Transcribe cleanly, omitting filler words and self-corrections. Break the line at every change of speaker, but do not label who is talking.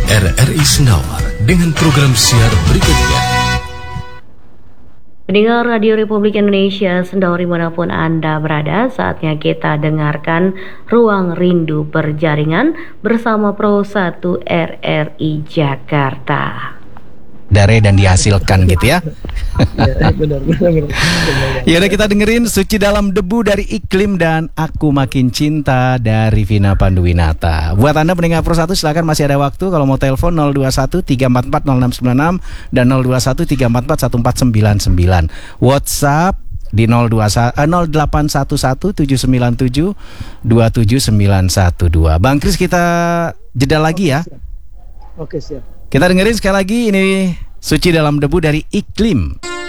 RRI Senawar dengan program siar berikutnya.
Pendengar Radio Republik Indonesia Sendawa dimanapun Anda berada, saatnya kita dengarkan Ruang Rindu Berjaringan bersama Pro 1 RRI Jakarta.
Dare dan dihasilkan gitu ya.
Benar.
Ya udah, kita dengerin Suci Dalam Debu dari Iklim dan Aku Makin Cinta dari Vina Panduwinata. Buat Anda pendengar Pro 1, silakan, masih ada waktu. Kalau mau telepon 021 344 0696 dan 021 344 1499. WhatsApp di 0811 797 27912. Bang Kris, kita jeda lagi ya.
Oke, siap.
Kita dengerin sekali lagi ini Suci Dalam Debu dari Iklim.